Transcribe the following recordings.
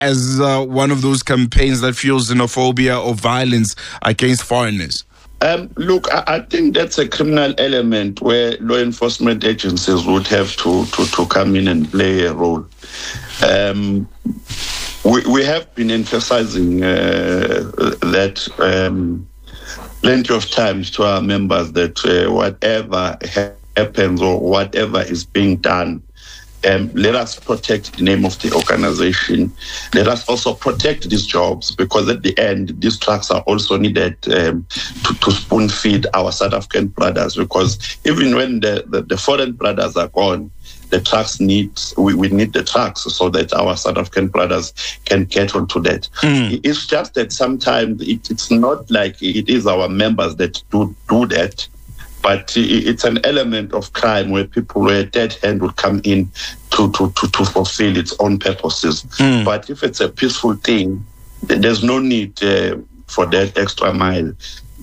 as one of those campaigns that fuels xenophobia or violence against foreigners? Look, I think that's a criminal element where law enforcement agencies would have to come in and play a role. We have been emphasizing that plenty of times to our members that whatever happens or whatever is being done, let us protect the name of the organization. Let us also protect these jobs, because at the end, these trucks are also needed to spoon feed our South African brothers, because even when the foreign brothers are gone, the trucks we need the trucks so that our South African brothers can get onto that. It's just that sometimes it's not like it is our members that do that, but it's an element of crime where a dead hand would come in to fulfill its own purposes. But if it's a peaceful thing, there's no need for that extra mile,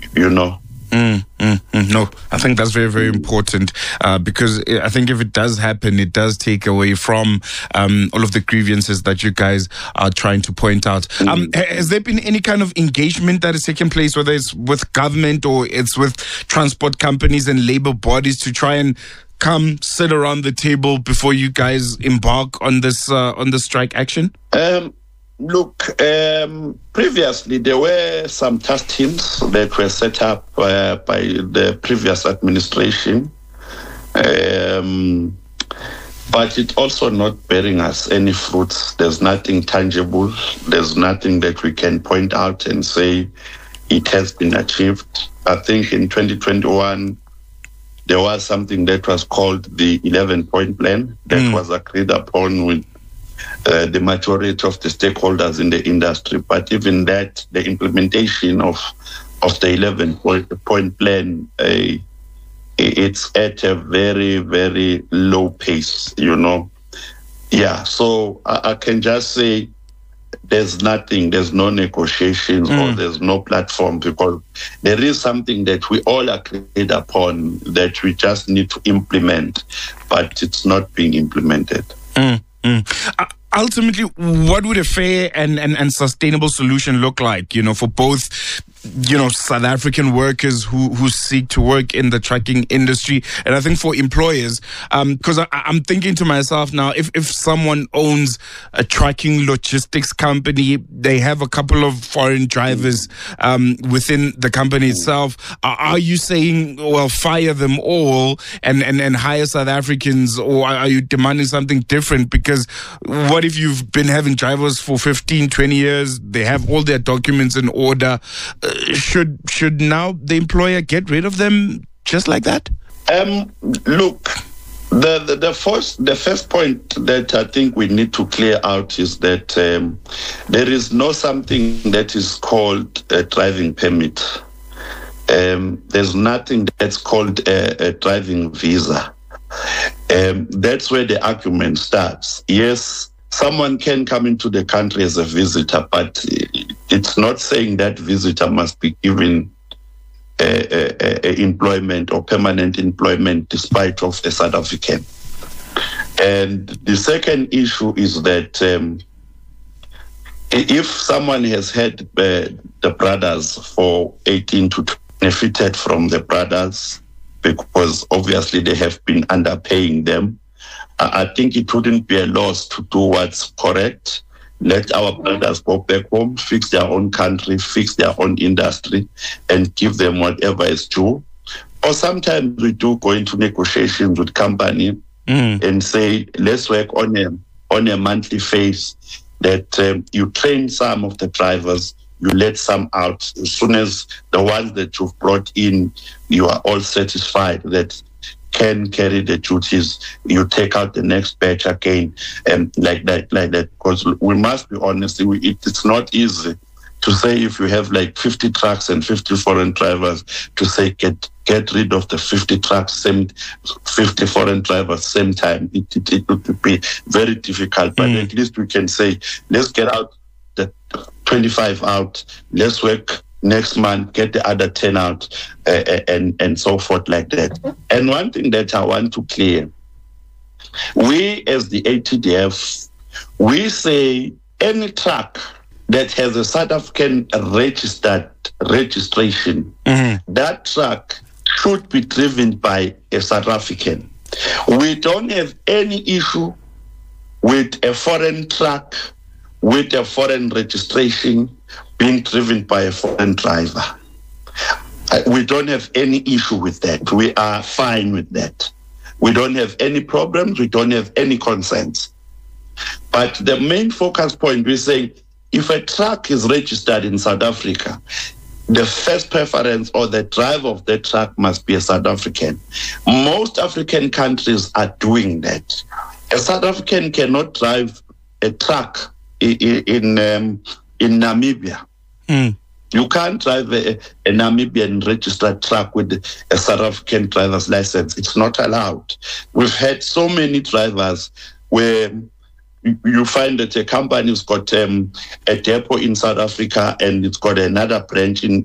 No, I think that's very, very important because I think if it does happen, it does take away from all of the grievances that you guys are trying to point out. Has there been any kind of engagement that is taking place, whether it's with government or it's with transport companies and labor bodies, to try and come sit around the table before you guys embark on this strike action? Look, previously there were some task teams that were set up by the previous administration, but it's also not bearing us any fruits. There's nothing tangible. There's nothing that we can point out and say it has been achieved. I think in 2021, there was something that was called the 11-point plan that was agreed upon with the majority of the stakeholders in the industry. But even that, the implementation of the 11-point plan, it's at a very, very low pace, Yeah, so I can just say there's nothing, there's no negotiations or there's no platform, because there is something that we all agreed upon that we just need to implement, but it's not being implemented. Ultimately, what would a fair and sustainable solution look like, for both, South African workers who seek to work in the trucking industry, and I think for employers, because I'm thinking to myself now, if someone owns a trucking logistics company, they have a couple of foreign drivers within the company itself, are you saying, well, fire them all and hire South Africans, or are you demanding something different? Because what if you've been having drivers for 15, 20 years, they have all their documents in order, should now the employer get rid of them just like that? Look, the first point that I think we need to clear out is that there is no something that is called a driving permit. There's nothing that's called a driving visa. That's where the argument starts. Yes, someone can come into the country as a visitor, but it's not saying that visitor must be given employment or permanent employment despite of a South African. And the second issue is that if someone has had the brothers for 18 to 20, benefited from the brothers because obviously they have been underpaying them, I think it wouldn't be a loss to do what's correct. Let our brothers go back home, fix their own country, fix their own industry, and give them whatever is due. Or sometimes we do go into negotiations with company and say, let's work on a monthly phase, that you train some of the drivers, you let some out. As soon as the ones that you've brought in, you are all satisfied that can carry the duties, you take out the next batch again, and like that. Because we must be honest, it's not easy to say if you have like 50 trucks and 50 foreign drivers, to say get rid of the 50 trucks, 50 foreign drivers same time. It would be very difficult, but at least we can say, let's get out the 25 out, let's work next month, get the other 10 out, and so forth like that. And one thing that I want to clear, we as the ATDF, we say any truck that has a South African registration, that truck should be driven by a South African. We don't have any issue with a foreign truck with a foreign registration being driven by a foreign driver. We don't have any issue with that. We are fine with that. We don't have any problems. We don't have any concerns. But the main focus point, we're saying, if a truck is registered in South Africa, the first preference or the driver of the truck must be a South African. Most African countries are doing that. A South African cannot drive a truck in Namibia. You can't drive a Namibian registered truck with a South African driver's license. It's not allowed. We've had so many drivers where you find that a company's got a depot in South Africa and it's got another branch in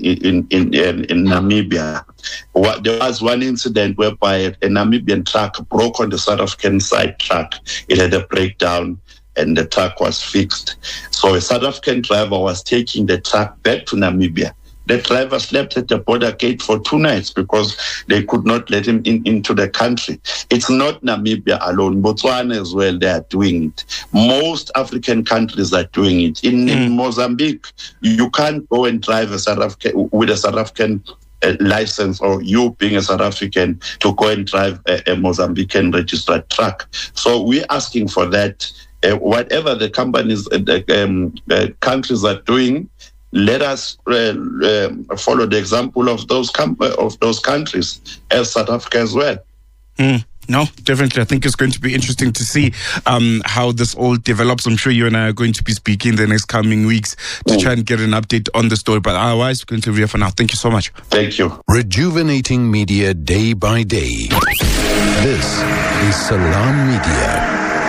Namibia. There was one incident whereby a Namibian truck broke on the South African side track. It had a breakdown and the truck was fixed. So a South African driver was taking the truck back to Namibia. The driver slept at the border gate for 2 nights because they could not let him into the country. It's not Namibia alone. Botswana as well, they are doing it. Most African countries are doing it. In Mozambique, you can't go and drive with a South African license, or you being a South African to go and drive a Mozambican registered truck. So we're asking for that. Whatever the companies, the countries are doing, let us follow the example of those countries as South Africa as well. No, definitely. I think it's going to be interesting to see how this all develops. I'm sure you and I are going to be speaking the next coming weeks to try and get an update on the story. But otherwise, we're going to leave here for now. Thank you so much. Thank you. Rejuvenating media day by day. This is Salam Media.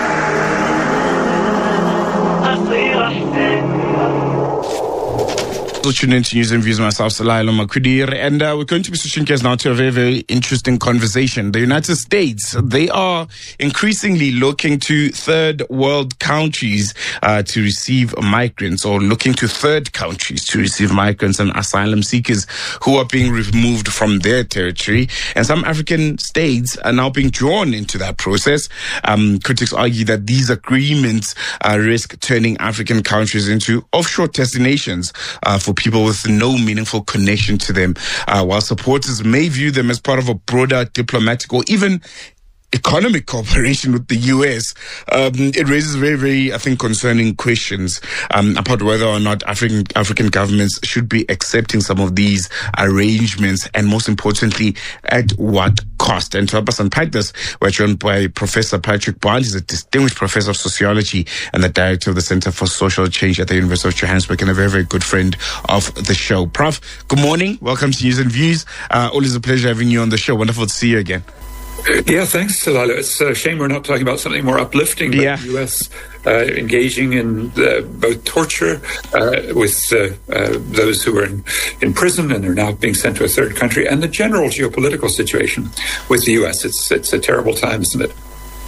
Tuning into News and Views, myself, Salailo Makudir, and we're going to be switching gears now to a very, very interesting conversation. The United States, they are increasingly looking to third world countries to receive migrants, or looking to third countries to receive migrants and asylum seekers who are being removed from their territory. And some African states are now being drawn into that process. Critics argue that these agreements risk turning African countries into offshore destinations for people with no meaningful connection to them, while supporters may view them as part of a broader diplomatic or even economic cooperation with the U.S. It raises very, very, I think, concerning questions about whether or not African governments should be accepting some of these arrangements, and most importantly, at what cost. And to help us unpack this, we're joined by Professor Patrick Bond. He's a distinguished professor of sociology and the director of the Center for Social Change at the University of Johannesburg, and a very, very good friend of the show. Prof, good morning. Welcome to News and Views. Always a pleasure having you on the show. Wonderful to see you again. Yeah, thanks, Salalo. It's a shame we're not talking about something more uplifting, but the U.S. Engaging in both torture with those who are in prison and are now being sent to a third country, and the general geopolitical situation with the U.S. It's a terrible time, isn't it?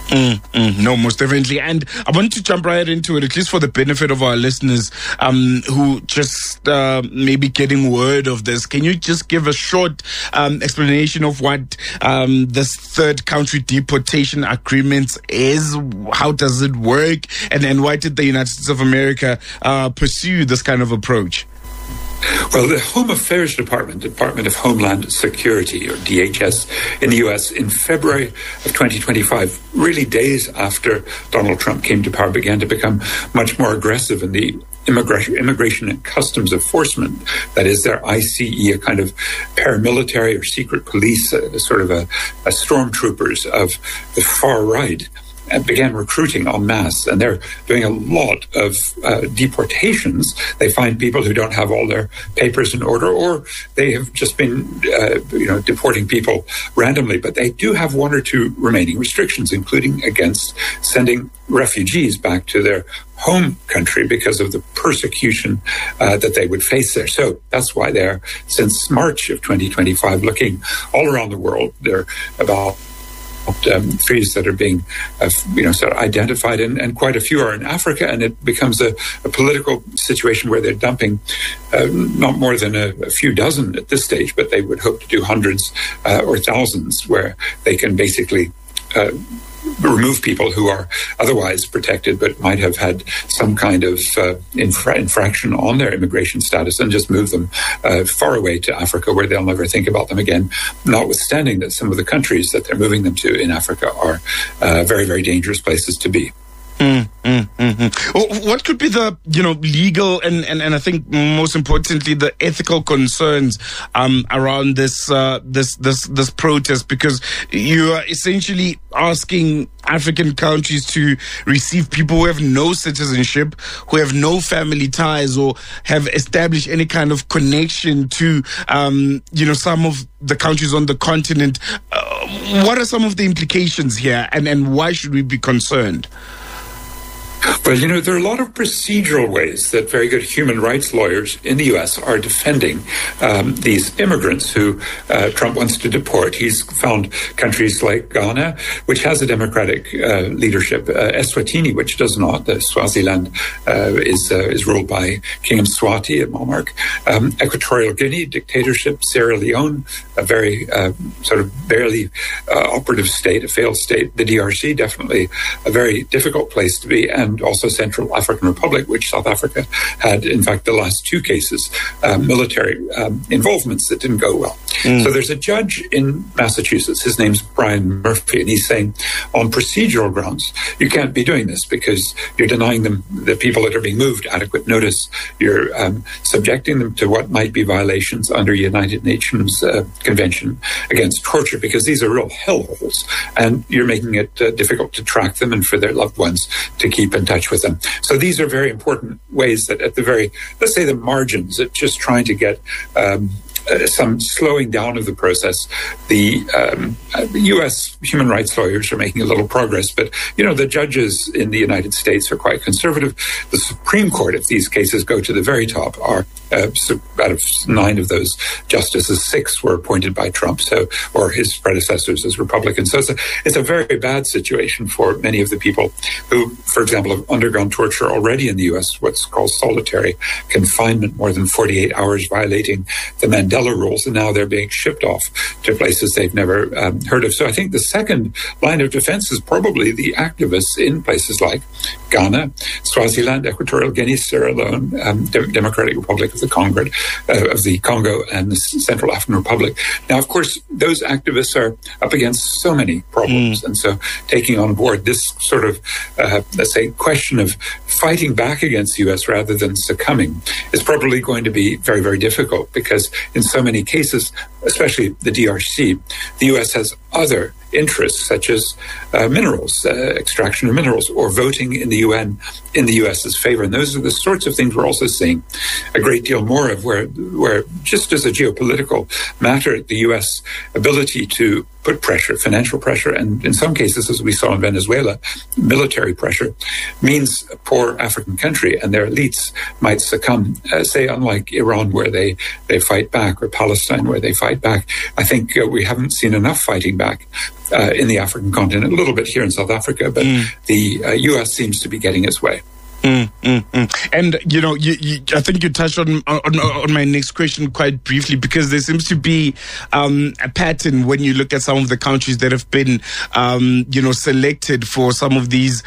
No, most definitely. And I want to jump right into it, at least for the benefit of our listeners who just maybe getting word of this. Can you just give a short explanation of what this third country deportation agreement is? How does it work? And why did the United States of America pursue this kind of approach? Well, the Home Affairs Department of Homeland Security, or DHS, in the U.S. in February of 2025, really days after Donald Trump came to power, began to become much more aggressive in the Immigration and Customs Enforcement. That is their ICE, a kind of paramilitary or secret police, sort of a stormtroopers of the far right, and began recruiting en masse, and they're doing a lot of deportations. They find people who don't have all their papers in order, or they have just been, deporting people randomly. But they do have one or two remaining restrictions, including against sending refugees back to their home country because of the persecution that they would face there. So that's why they're, since March of 2025, looking all around the world. There are about trees that are being, sort of identified, and quite a few are in Africa, and it becomes a political situation where they're dumping not more than a few dozen at this stage, but they would hope to do hundreds or thousands, where they can basically remove people who are otherwise protected but might have had some kind of infraction on their immigration status, and just move them far away to Africa, where they'll never think about them again, notwithstanding that some of the countries that they're moving them to in Africa are very, very dangerous places to be. What could be the legal and I think most importantly the ethical concerns around this protest, because you are essentially asking African countries to receive people who have no citizenship, who have no family ties, or have established any kind of connection to some of the countries on the continent. What are some of the implications here, and why should we be concerned? Well, there are a lot of procedural ways that very good human rights lawyers in the U.S. are defending these immigrants who Trump wants to deport. He's found countries like Ghana, which has a democratic leadership, Eswatini, which does not. Swaziland is ruled by King Mswati, a monarch. Equatorial Guinea, dictatorship. Sierra Leone, a very sort of barely operative state, a failed state. The DRC, definitely a very difficult place to be, and also Central African Republic, which South Africa had, in fact, the last two cases, military involvements that didn't go well. So there's a judge in Massachusetts, his name's Brian Murphy, and he's saying on procedural grounds, you can't be doing this because you're denying them, the people that are being moved, adequate notice. You're subjecting them to what might be violations under United Nations Convention Against Torture, because these are real hellholes, and you're making it difficult to track them and for their loved ones to keep in touch with them. So these are very important ways that at the very, let's say the margins of just trying to get some slowing down of the process. The U.S. human rights lawyers are making a little progress, but, the judges in the United States are quite conservative. The Supreme Court, if these cases go to the very top, are out of 9 of those justices, 6 were appointed by Trump, or his predecessors as Republicans. So it's a very bad situation for many of the people who, for example, have undergone torture already in the U.S., what's called solitary confinement, more than 48 hours, violating the Mandela rules, and now they're being shipped off to places they've never heard of. So I think the second line of defense is probably the activists in places like Ghana, Swaziland, Equatorial Guinea, Sierra Leone, Democratic Republic of the Congo, and the Central African Republic. Now, of course, those activists are up against so many problems, and so taking on board this sort of, let's say, question of fighting back against the U.S. rather than succumbing is probably going to be very, very difficult, because in so many cases, especially the DRC, the U.S. has other interests, such as minerals, extraction of minerals, or voting in the UN in the U.S.'s favor. And those are the sorts of things we're also seeing a great deal more of, where just as a geopolitical matter, the U.S. ability to put pressure, financial pressure, and in some cases, as we saw in Venezuela, military pressure, means a poor African country and their elites might succumb, say, unlike Iran, where they fight back, or Palestine, where they fight back. I think we haven't seen enough fighting back in the African continent, a little bit here in South Africa, but the U.S. seems to be getting its way. And I think you touched on my next question quite briefly, because there seems to be a pattern when you look at some of the countries that have been selected for some of these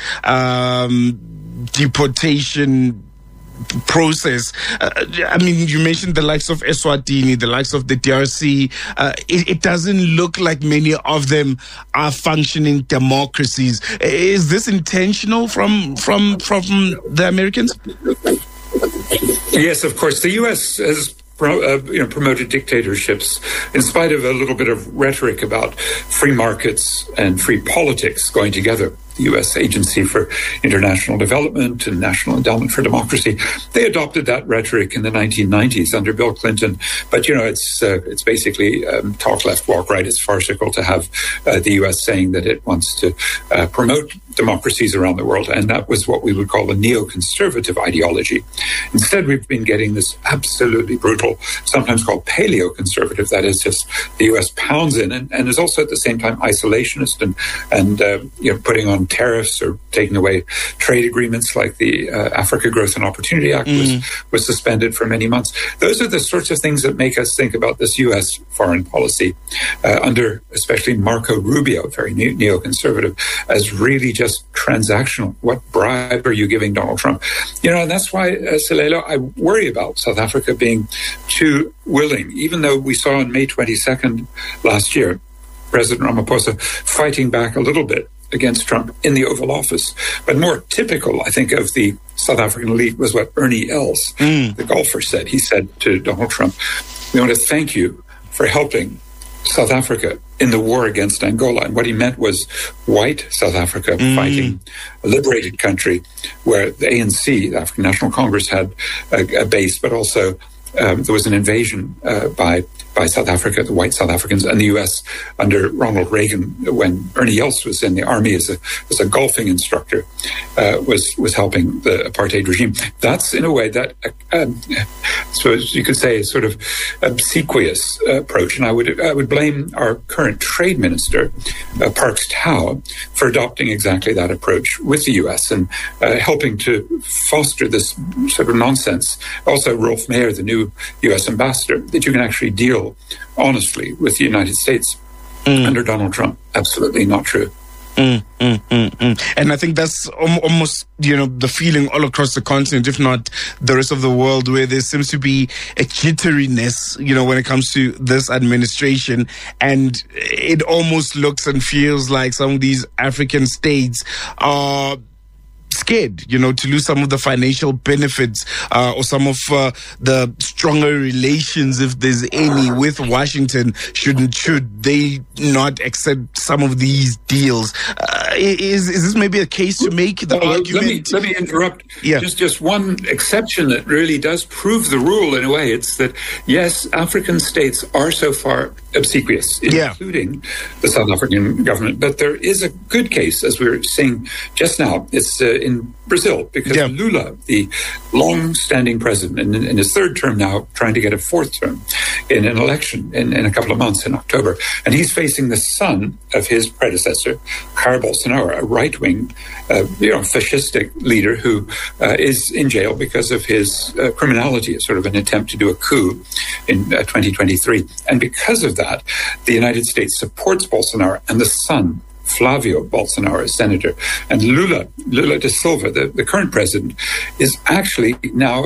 deportation process. I mean, you mentioned the likes of Eswatini, the likes of the DRC. It doesn't look like many of them are functioning democracies. Is this intentional from the Americans? Yes, of course. The U.S. has promoted dictatorships in spite of a little bit of rhetoric about free markets and free politics going together. The U.S. Agency for International Development and National Endowment for Democracy, they adopted that rhetoric in the 1990s under Bill Clinton. But, it's basically talk left, walk right. It's farcical to have the U.S. saying that it wants to promote democracies around the world, and that was what we would call a neoconservative ideology. Instead, we've been getting this absolutely brutal, sometimes called paleoconservative, that is just the U.S. pounds in and is also at the same time isolationist and putting on tariffs or taking away trade agreements like the Africa Growth and Opportunity Act was suspended for many months. Those are the sorts of things that make us think about this U.S. foreign policy under especially Marco Rubio, very neoconservative, as really just transactional. What bribe are you giving Donald Trump? And that's why, Selelo, I worry about South Africa being too willing, even though we saw on May 22nd last year, President Ramaphosa fighting back a little bit against Trump in the Oval Office. But more typical, I think, of the South African elite was what Ernie Els, the golfer, said. He said to Donald Trump, "We want to thank you for helping South Africa in the war against Angola." And what he meant was white South Africa fighting a liberated country where the ANC, the African National Congress, had a base, but also there was an invasion by South Africa, the white South Africans, and the U.S. under Ronald Reagan, when Ernie Els was in the army as a golfing instructor, was helping the apartheid regime. That's, in a way, that so you could say, a sort of obsequious approach. And I would blame our current trade minister, Parks Tau, for adopting exactly that approach with the U.S. and helping to foster this sort of nonsense. Also, Rolf Mayer, the new U.S. ambassador, that you can actually deal honestly with the United States under Donald Trump. Absolutely not true. And I think that's almost, the feeling all across the continent, if not the rest of the world, where there seems to be a jitteriness, when it comes to this administration. And it almost looks and feels like some of these African states are scared, to lose some of the financial benefits or some of the stronger relations, if there's any, with Washington. Should they not accept some of these deals? Is this maybe a case to make the argument? Let me interrupt. Yeah. Just one exception that really does prove the rule in a way. It's that, yes, African states are so far obsequious, including the South African government. But there is a good case, as we were saying just now. It's in Brazil, because Lula, the long-standing president, in his third term now, trying to get a fourth term in an election in a couple of months in October. And he's facing the son of his predecessor, Jair Bolsonaro, a right-wing, fascistic leader who is in jail because of his criminality, as sort of an attempt to do a coup in 2023. And because of that, the United States supports Bolsonaro and the son, Flavio Bolsonaro, senator. And Lula da Silva, the current president, is actually now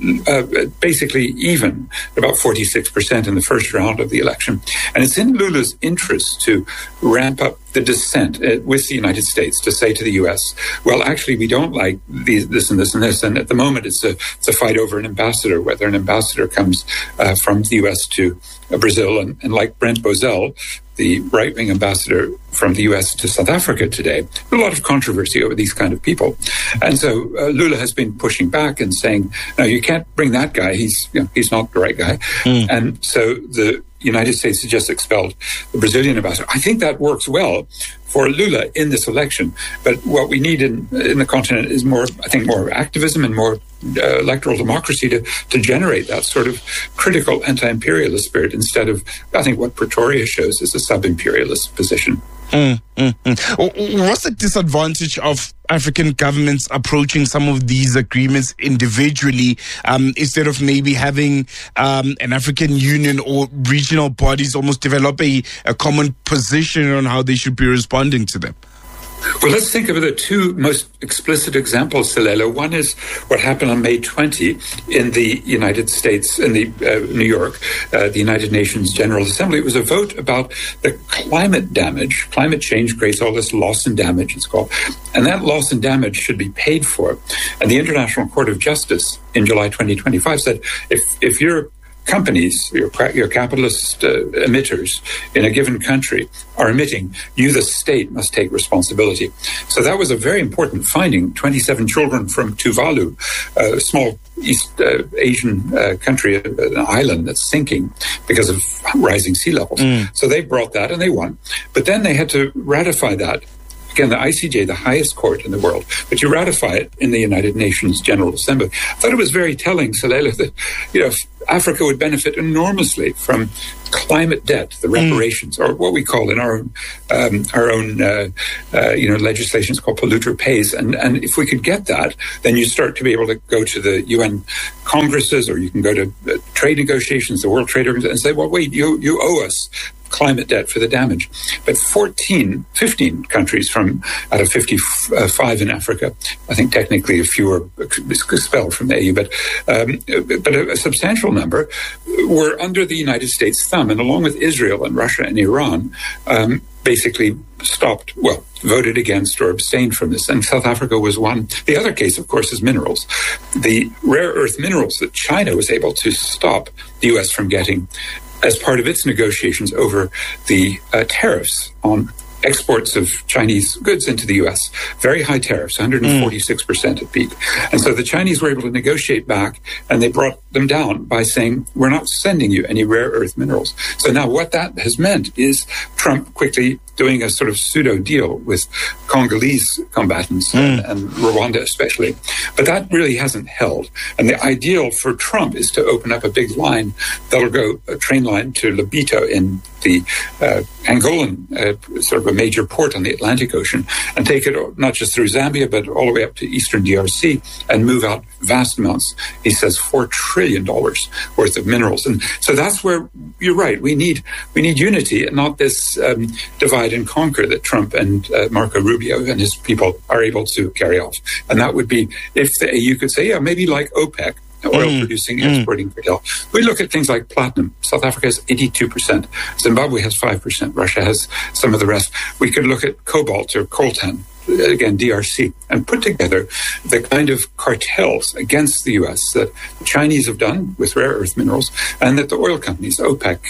basically even, about 46% in the first round of the election. And it's in Lula's interest to ramp up the dissent with the United States, to say to the U.S., well, actually, we don't like this and this and this. And at the moment, it's a fight over an ambassador, whether an ambassador comes from the U.S. to Brazil. And like Brent Bozell, the right-wing ambassador from the U.S. to South Africa today, a lot of controversy over these kind of people. And so Lula has been pushing back and saying, no, you can't bring that guy. He's not the right guy. And so the United States has just expelled the Brazilian ambassador. I think that works well for Lula in this election. But what we need in the continent is more activism and more electoral democracy to generate that sort of critical anti-imperialist spirit, instead of, I think, what Pretoria shows is a sub-imperialist position. What's the disadvantage of African governments approaching some of these agreements individually instead of maybe having an African Union or regional bodies almost develop a common position on how they should be responding to them? Well, let's think of the two most explicit examples, Selelo. One is what happened on May 20 in the United States, in New York, the United Nations General Assembly. It was a vote about the climate damage. Climate change creates all this loss and damage, it's called. And that loss and damage should be paid for. And the International Court of Justice in July 2025 said, if you're companies, your capitalist emitters in a given country are emitting, you, the state, must take responsibility. So that was a very important finding. 27 children from Tuvalu, a small East Asian country, an island that's sinking because of rising sea levels. So they brought that and they won. But then they had to ratify that Again, the ICJ, the highest court in the world, but you ratify it in the United Nations General Assembly. I thought it was very telling, Salela, that, Africa would benefit enormously from climate debt, the reparations, or what we call in our own legislation is called polluter pays. And if we could get that, then you start to be able to go to the UN congresses, or you can go to trade negotiations, the World Trade Organization, and say, well, wait, you owe us climate debt for the damage. But 15 countries out of 55 in Africa, I think technically a few are expelled from the AU, but a substantial number were under the United States thumb, and along with Israel and Russia and Iran, basically voted against or abstained from this. And South Africa was one. The other case, of course, is minerals. The rare earth minerals that China was able to stop the U.S. from getting as part of its negotiations over the tariffs on exports of Chinese goods into the U.S. Very high tariffs, 146% at peak. And so the Chinese were able to negotiate back, and they brought them down by saying, we're not sending you any rare earth minerals. So now what that has meant is Trump quickly doing a sort of pseudo deal with Congolese combatants and Rwanda especially. But that really hasn't held. And the ideal for Trump is to open up a big line that'll go, a train line to Lobito in the Angolan, sort of a major port on the Atlantic Ocean, and take it not just through Zambia, but all the way up to eastern DRC and move out vast amounts. He says $4 trillion worth of minerals. And so that's where you're right. We need unity and not this divide and conquer that Trump and Marco Rubio and his people are able to carry off. And that would be if the AU could say, maybe like OPEC, oil-producing, exporting cartel. We look at things like platinum. South Africa has 82%. Zimbabwe has 5%. Russia has some of the rest. We could look at cobalt or coltan, again, DRC, and put together the kind of cartels against the U.S. that the Chinese have done with rare earth minerals, and that the oil companies, OPEC,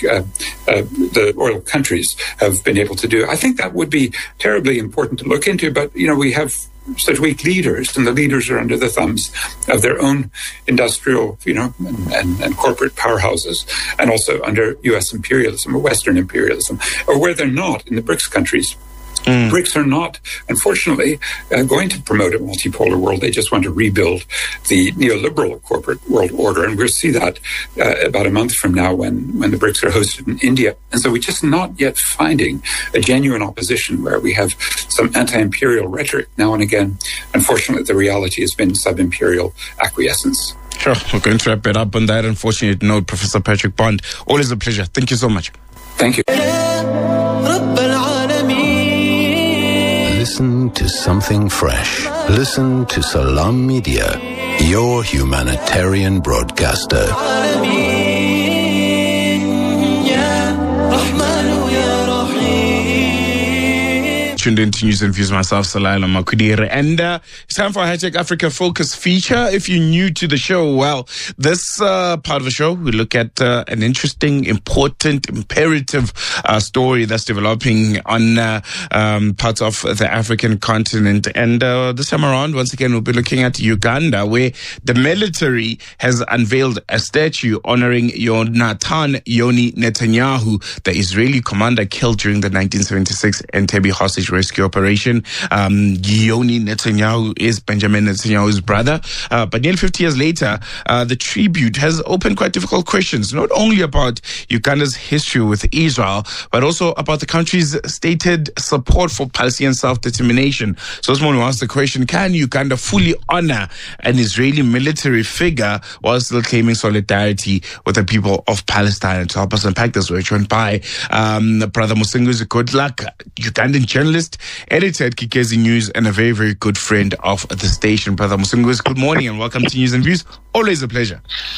the oil countries, have been able to do. I think that would be terribly important to look into, but, we have such weak leaders, and the leaders are under the thumbs of their own industrial, and corporate powerhouses, and also under U.S. imperialism or Western imperialism, or where they're not in the BRICS countries. BRICS are not, unfortunately, going to promote a multipolar world. They just want to rebuild the neoliberal corporate world order. And we'll see that about a month from now when the BRICS are hosted in India. And so we're just not yet finding a genuine opposition where we have some anti-imperial rhetoric now and again. Unfortunately, the reality has been sub-imperial acquiescence. Sure. We're going to wrap it up on that unfortunate note. Professor Patrick Bond, always a pleasure. Thank you so much. Thank you. Listen to something fresh. Listen to Salam Media, your humanitarian broadcaster. Tuned into News and Views, myself, Salela Makudire. And it's time for a High-Tech Africa Focus feature. If you're new to the show, well, this part of the show, we look at an interesting, important, imperative story that's developing on parts of the African continent. And this time around, once again, we'll be looking at Uganda, where the military has unveiled a statue honoring Yonatan Yoni Netanyahu, the Israeli commander killed during the 1976 Entebbe hostage rescue operation. Yoni Netanyahu is Benjamin Netanyahu's brother. But nearly 50 years later, the tribute has opened quite difficult questions, not only about Uganda's history with Israel, but also about the country's stated support for Palestinian self-determination. So this morning we asked the question, can Uganda fully honor an Israeli military figure while still claiming solidarity with the people of Palestine? To help us unpack this, we're joined by Brother Musinguzi Goodluck, Ugandan journalist, editor at Kikezi News, and a very, very good friend of the station. Brother Musinguzi, good morning and welcome to News and Views. Always a pleasure.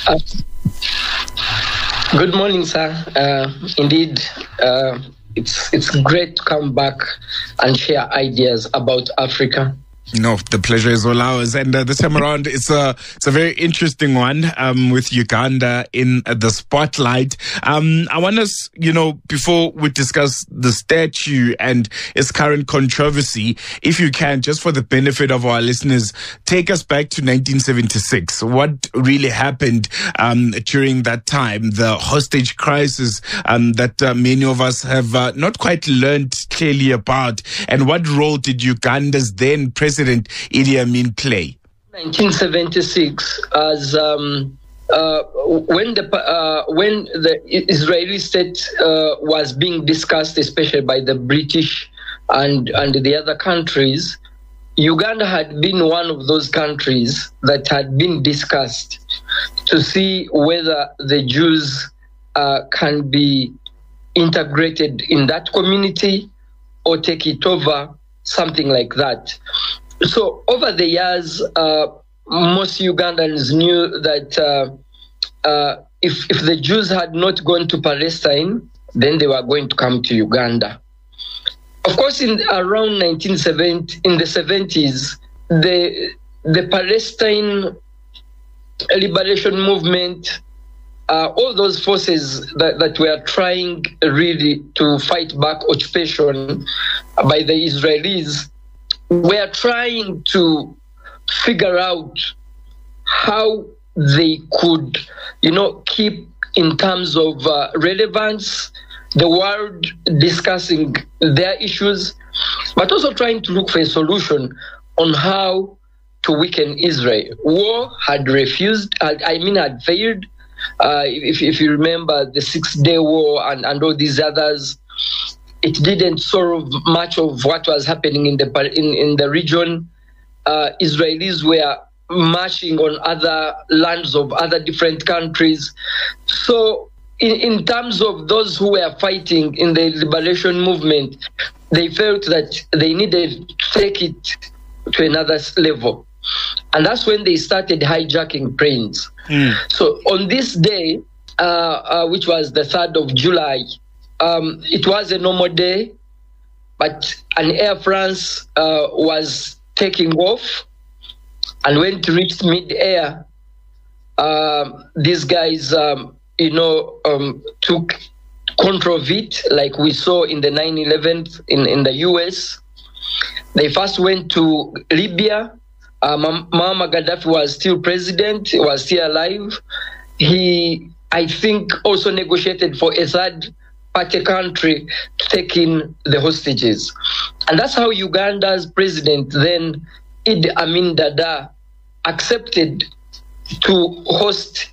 Good morning, sir. Indeed, it's great to come back and share ideas about Africa. No, the pleasure is all ours. And this time around, it's a very interesting one with Uganda in the spotlight. I want us, before we discuss the statue and its current controversy, if you can, just for the benefit of our listeners, take us back to 1976. What really happened during that time, the hostage crisis that many of us have not quite learned clearly about, and what role did Uganda's then President Idi Amin play? 1976, as when the Israeli state was being discussed, especially by the British and the other countries, Uganda had been one of those countries that had been discussed to see whether the Jews can be integrated in that community or take it over, something like that. So over the years, most Ugandans knew that if the Jews had not gone to Palestine, then they were going to come to Uganda. Of course, around 1970, in the 70s, the Palestine liberation movement, all those forces that were trying really to fight back occupation by the Israelis, were trying to figure out how they could, keep in terms of relevance, the world discussing their issues, but also trying to look for a solution on how to weaken Israel. War had had failed. If you remember the 6-Day War and all these others, it didn't solve much of what was happening in the region. Israelis were marching on other lands of other different countries. So in terms of those who were fighting in the liberation movement, they felt that they needed to take it to another level. And that's when they started hijacking planes. So on this day, which was the 3rd of July, it was a normal day, but an Air France was taking off, and when it reached mid-air, these guys, took control of it, like we saw in the 9/11 in the US. They first went to Libya. Muammar Gaddafi was still president, was still alive. He, I think, also negotiated for a third-party country to take in the hostages. And that's how Uganda's president, then Idi Amin Dada, accepted to host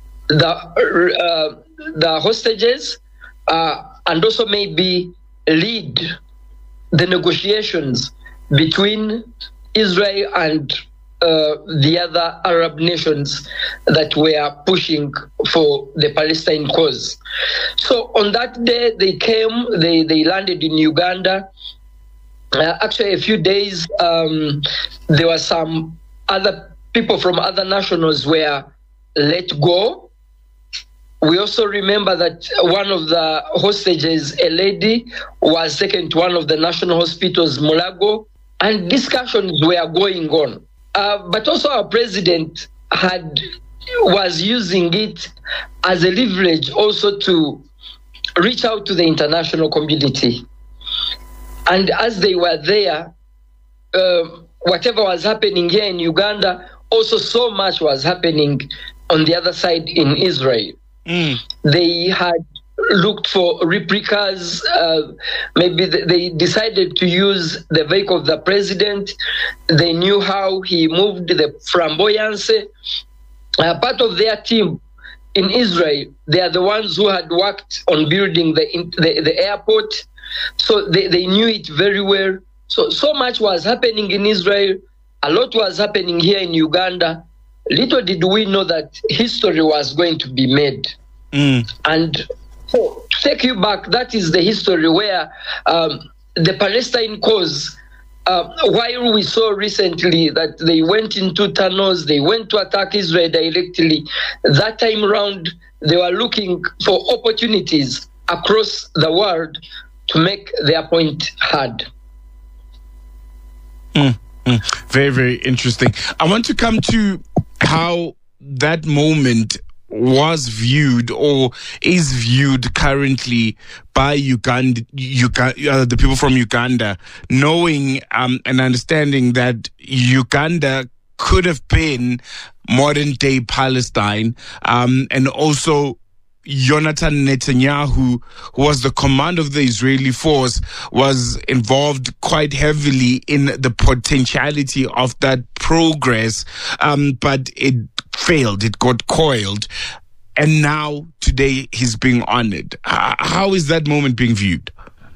the hostages and also maybe lead the negotiations between Israel and the other Arab nations that were pushing for the Palestine cause. So on that day, they came, they landed in Uganda. Actually, a few days, there were some other people from other nationals were let go. We also remember that one of the hostages, a lady, was taken to one of the national hospitals, Mulago, and discussions were going on. But also our president was using it as a leverage also to reach out to the international community. And as they were there, whatever was happening here in Uganda, also so much was happening on the other side in Israel. They had looked for replicas. Maybe they decided to use the vehicle of the president. They knew how he moved the flamboyance. Part of their team in Israel, they are the ones who had worked on building the airport. So they knew it very well. So much was happening in Israel. A lot was happening here in Uganda. Little did we know that history was going to be made. And to take you back, that is the history where the Palestine cause, while we saw recently that they went into tunnels, they went to attack Israel directly, that time around, they were looking for opportunities across the world to make their point heard. Very, very interesting. I want to come to how that moment was viewed or is viewed currently by the people from Uganda, knowing and understanding that Uganda could have been modern day Palestine, and also Jonathan Netanyahu, who was the commander of the Israeli force, was involved quite heavily in the potentiality of that progress, but it failed, it got coiled, and now today he's being honored. How is that moment being viewed?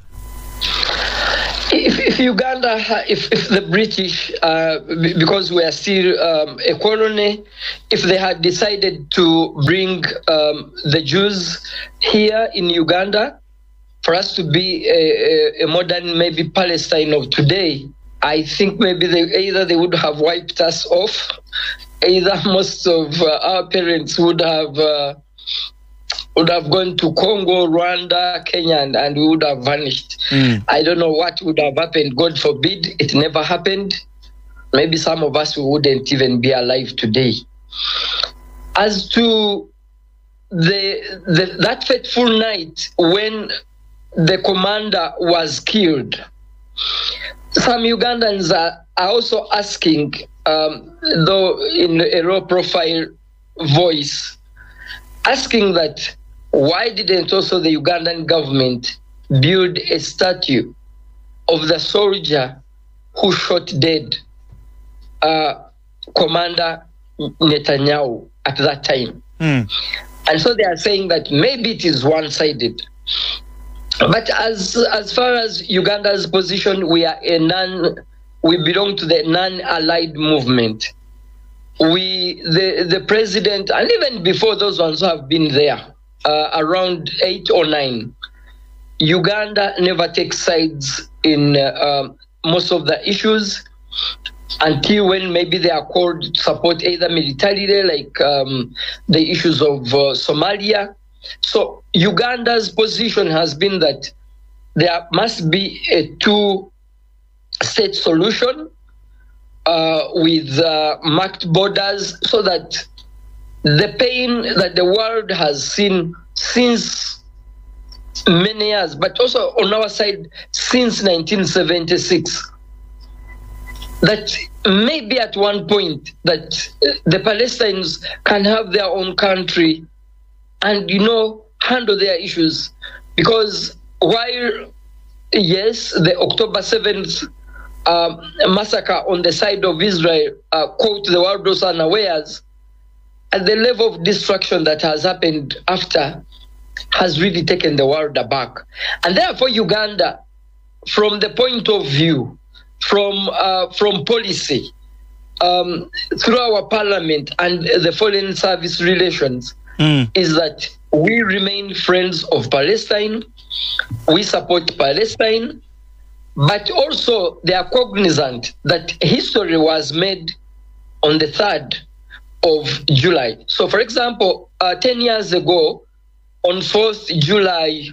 If Uganda, if the British, because we are still a colony, if they had decided to bring the Jews here in Uganda for us to be a modern, maybe Palestine of today, I think maybe they would have wiped us off. Either most of our parents would have gone to Congo, Rwanda, Kenya, and we would have vanished. I don't know what would have happened. God forbid it never happened. Maybe some of us wouldn't even be alive today. As to that fateful night when the commander was killed, some Ugandans are also asking, though in a low profile voice, asking that why didn't also the Ugandan government build a statue of the soldier who shot dead Commander Netanyahu at that time? And so they are saying that maybe it is one-sided. But as far as Uganda's position, we belong to the non-allied movement. The president, and even before those ones who have been there, around 8 or 9, Uganda never takes sides in most of the issues until when maybe they are called to support either militarily, like the issues of Somalia. So Uganda's position has been that there must be a two-state solution with marked borders, so that the pain that the world has seen since many years, but also on our side since 1976, that maybe at one point that the Palestinians can have their own country and, handle their issues. Because while, yes, the October 7th massacre on the side of Israel caught the world also unawares, at the level of destruction that has happened after has really taken the world aback. And therefore Uganda, from the point of view, from policy, through our parliament and the foreign service relations, is that we remain friends of Palestine, we support Palestine, but also they are cognizant that history was made on the 3rd of July. So, for example, 10 years ago, on 4th July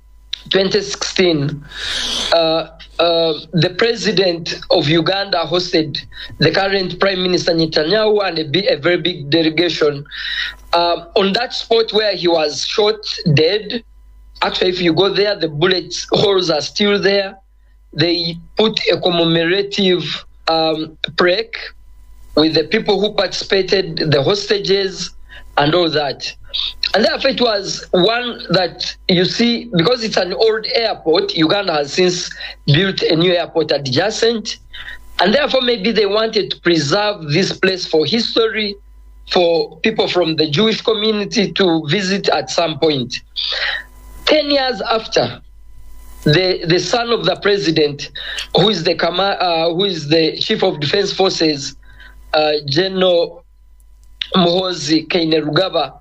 2016, the president of Uganda hosted the current Prime Minister Netanyahu and a very big delegation. On that spot where he was shot dead, actually, if you go there, the bullet holes are still there. They put a commemorative plaque with the people who participated, the hostages, and all that. And therefore it was one that, you see, because it's an old airport, Uganda has since built a new airport adjacent, and therefore maybe they wanted to preserve this place for history, for people from the Jewish community to visit at some point. 10 years after, the son of the president, who is the chief of defense forces, General Muhoozi Kainerugaba,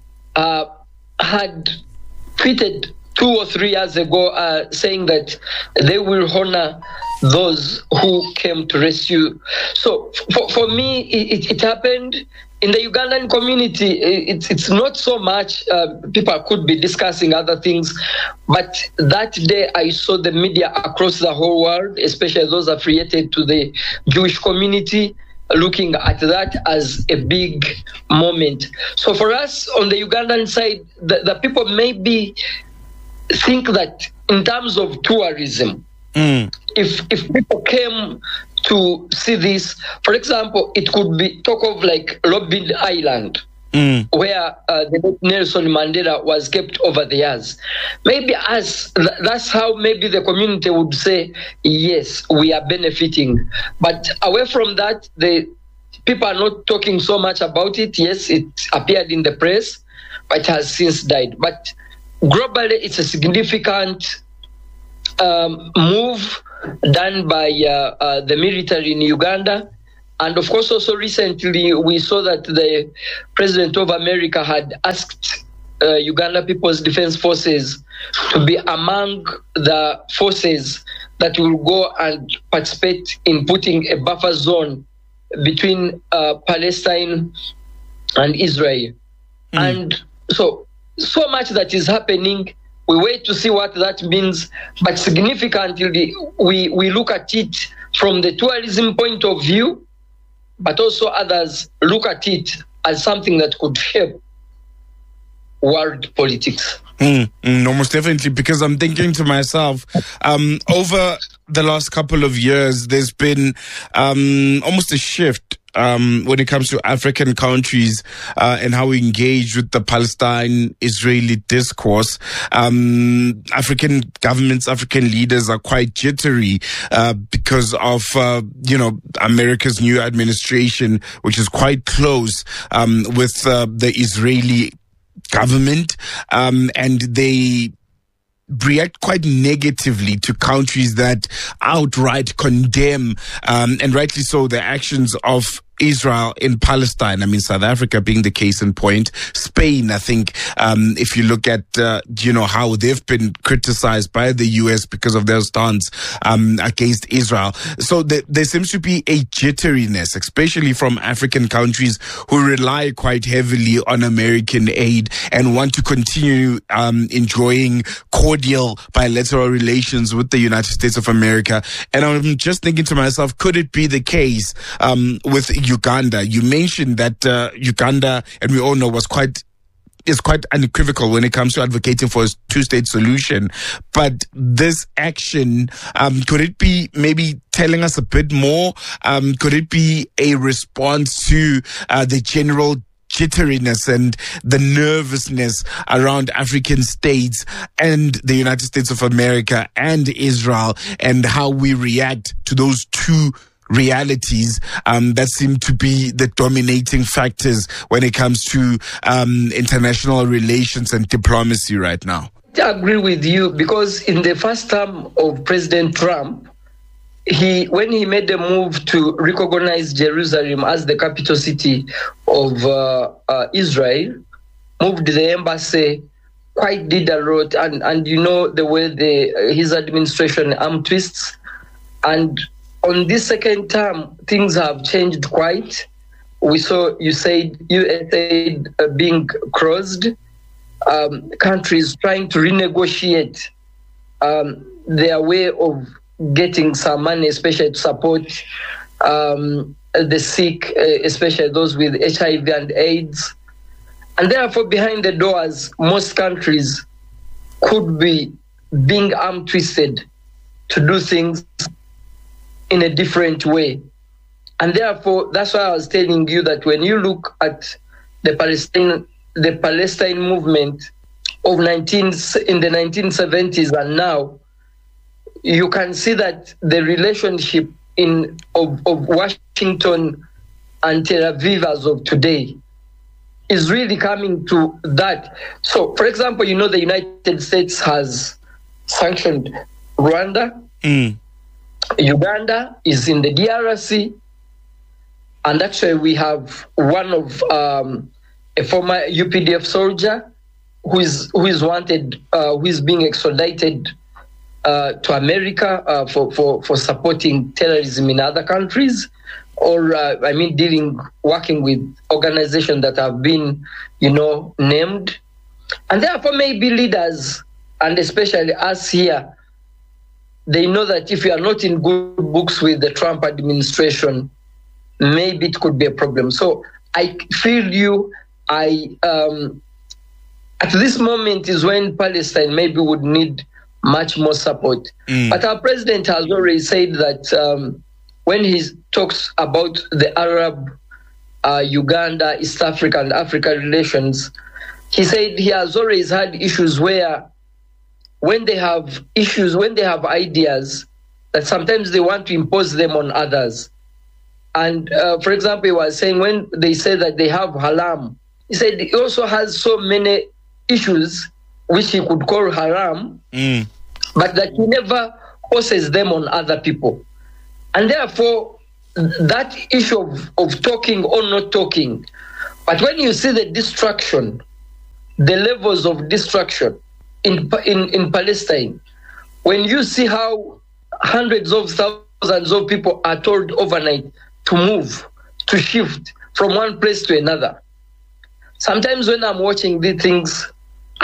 had tweeted 2 or 3 years ago saying that they will honor those who came to rescue. So for me, it happened. in the Ugandan community, it's not so much. People could be discussing other things, but that day I saw the media across the whole world, especially those affiliated to the Jewish community, looking at that as a big moment. So for us on the Ugandan side, the people maybe think that in terms of tourism, if people came to see this, for example, it could be talk of like Robben Island, where the Nelson Mandela was kept over the years. Maybe that's how maybe the community would say, yes, we are benefiting. But away from that, the people are not talking so much about it. Yes, it appeared in the press, but it has since died. But globally, it's a significant move done by the military in Uganda. And of course, also recently, we saw that the President of America had asked Uganda People's Defense Forces to be among the forces that will go and participate in putting a buffer zone between Palestine and Israel. And so much that is happening. We wait to see what that means, but significantly, we look at it from the tourism point of view, but also others look at it as something that could shape world politics. No, most definitely, because I'm thinking to myself, over the last couple of years, there's been almost a shift when it comes to African countries and how we engage with the Palestine-Israeli discourse. African governments, African leaders are quite jittery because of, America's new administration, which is quite close with the Israeli government, and they react quite negatively to countries that outright condemn, and rightly so, the actions of Israel in Palestine. I mean, South Africa being the case in point. Spain, I think, if you look at, how they've been criticized by the U.S. because of their stance against Israel. So there seems to be a jitteriness, especially from African countries who rely quite heavily on American aid and want to continue enjoying cordial bilateral relations with the United States of America. And I'm just thinking to myself, could it be the case with Uganda? You mentioned that Uganda, and we all know, is quite unequivocal when it comes to advocating for a two-state solution. But this action, could it be maybe telling us a bit more? Could it be a response to the general jitteriness and the nervousness around African states and the United States of America and Israel, and how we react to those two realities that seem to be the dominating factors when it comes to international relations and diplomacy right now? I agree with you, because in the first term of President Trump, when he made the move to recognize Jerusalem as the capital city of Israel, moved the embassy, quite did a lot, and you know the way his administration arm twists. And on this second term, things have changed quite. We saw USAID being closed, countries trying to renegotiate their way of getting some money, especially to support the sick, especially those with HIV and AIDS. And therefore, behind the doors, most countries could be being arm twisted to do things in a different way. And therefore, that's why I was telling you that when you look at the Palestine movement in the 1970s and now, you can see that the relationship of Washington and Tel Aviv as of today is really coming to that. So, for example, the United States has sanctioned Rwanda. Uganda is in the DRC, and actually we have one of a former UPDF soldier who is wanted, who is being extradited to America for supporting terrorism in other countries. working with organizations that have been, named. And therefore, maybe leaders, and especially us here, they know that if you are not in good books with the Trump administration, maybe it could be a problem. So I feel at this moment is when Palestine maybe would need much more support. But our president has already said that when he talks about the Arab, Uganda, East Africa and Africa relations, he said he has always had issues where when they have ideas, that sometimes they want to impose them on others. And for example, he was saying when they say that they have haram, he said he also has so many issues which he could call haram, but that he never forces them on other people. And therefore, that issue of talking or not talking, but when you see the destruction, the levels of destruction in Palestine, when you see how hundreds of thousands of people are told overnight to move, to shift from one place to another, sometimes when I'm watching these things,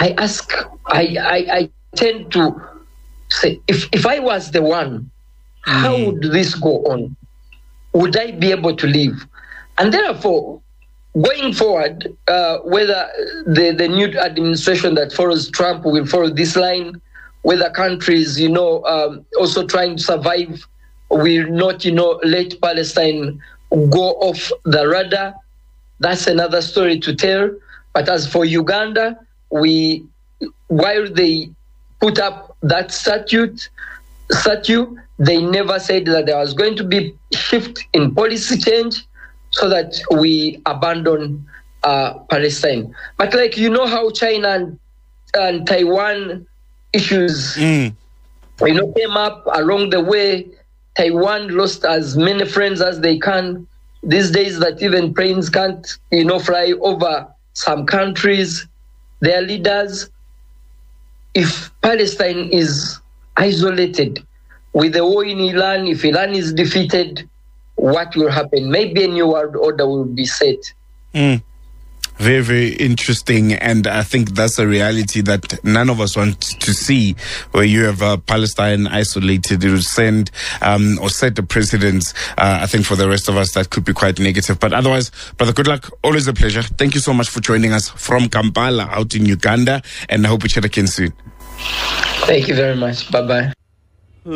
I tend to say, if I was the one, how would this go on? Would I be able to live? And therefore, going forward, whether the new administration that follows Trump will follow this line, whether countries, also trying to survive, will not, let Palestine go off the radar, that's another story to tell. But as for Uganda, while they put up that statue, they never said that there was going to be shift in policy change so that we abandon Palestine. But how China and Taiwan issues, came up along the way. Taiwan lost as many friends as they can. These days that even planes can't, fly over some countries, their leaders. If Palestine is isolated with the war in Iran, if Iran is defeated, what will happen? Maybe a new world order will be set. Very, very interesting. And I think that's a reality that none of us want to see, where you have Palestine isolated. It will send or set the precedents. I think for the rest of us, that could be quite negative. But otherwise, Brother Goodluck, always a pleasure. Thank you so much for joining us from Kampala out in Uganda. And I hope we chat again soon. Thank you very much. Bye-bye.